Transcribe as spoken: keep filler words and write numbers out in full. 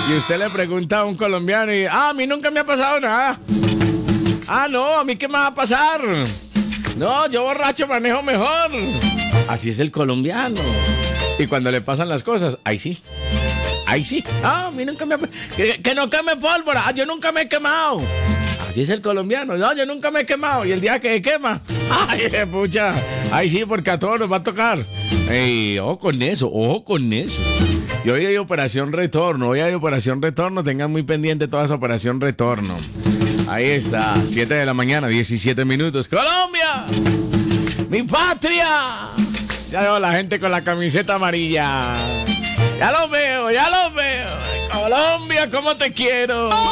Y usted le pregunta a un colombiano y, ah, a mí nunca me ha pasado nada. Ah, no, a mí qué me va a pasar. No, yo borracho manejo mejor. Así es el colombiano. Y cuando le pasan las cosas, ahí sí. Ahí sí. Ah, a mí nunca me ha pasado. Que, que no queme pólvora. Ah, yo nunca me he quemado. Así es el colombiano. No, yo nunca me he quemado. Y el día que quema, ay, pucha. Ahí sí, porque a todos nos va a tocar. Ey, ojo con eso, ojo con eso. Y hoy hay Operación Retorno. Hoy hay Operación Retorno. Tengan muy pendiente toda esa Operación Retorno. Ahí está, siete de la mañana, diecisiete minutos. ¡Colombia! ¡Mi patria! Ya veo a la gente con la camiseta amarilla. Ya lo veo, ya lo veo. Colombia, ¿cómo te quiero?